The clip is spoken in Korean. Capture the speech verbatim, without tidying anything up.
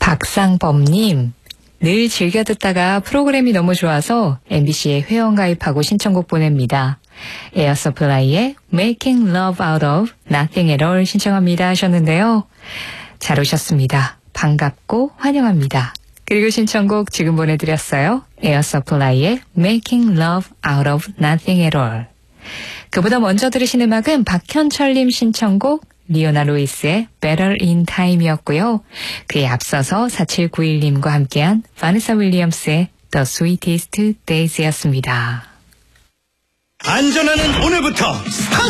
박상범님, 늘 즐겨 듣다가 프로그램이 너무 좋아서 엠비씨에 회원가입하고 신청곡 보냅니다. 에어서플라이의 Making Love Out of Nothing at All 신청합니다 하셨는데요. 잘 오셨습니다. 반갑고 환영합니다. 그리고 신청곡 지금 보내드렸어요. 에어서플라이의 Making Love Out of Nothing at All. 그보다 먼저 들으신 음악은 박현철님 신청곡 리오나 루이스의 Better in Time이었고요. 그에 앞서서 사칠구일님과 함께한 바네사 윌리엄스의 The Sweetest Days였습니다. 안전하는 오늘부터 스타트!